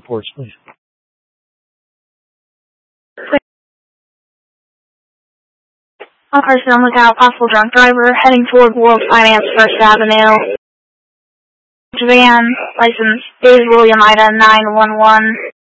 Reports, please. All cars on lookout, possible drunk driver, heading toward World Finance First Avenue. Van, license, Dave William Ida 911.